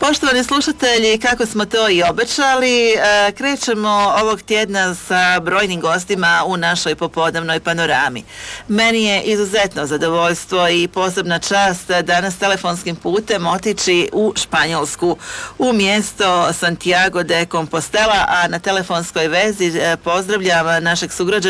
Poštovani slušatelji, kako smo to i obećali, krećemo ovog tjedna sa brojnim gostima u našoj popodnevnoj panorami. Meni je izuzetno zadovoljstvo i posebna čast danas telefonskim putem otići u Španjolsku, u mjesto Santiago de Compostela, a na telefonskoj vezi pozdravljam našeg sugrađanina